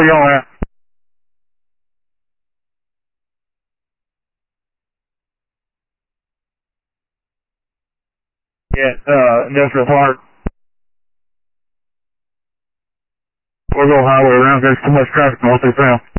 where y'all at? Yeah, Industrial Park. We'll go highway around. There's too much traffic north of town.